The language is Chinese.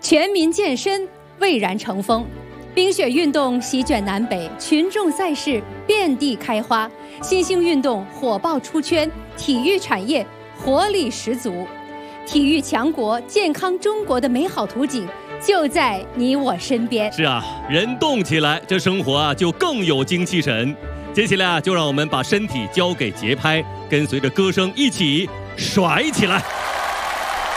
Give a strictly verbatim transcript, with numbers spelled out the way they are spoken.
全民健身蔚然成风，冰雪运动席卷南北，群众赛事遍地开花，新兴运动火爆出圈，体育产业活力十足。体育强国、健康中国的美好图景就在你我身边。 是啊，人动起来，这生活啊就更有精气神。接下来啊，就让我们把身体交给节拍，跟随着歌声一起甩起来。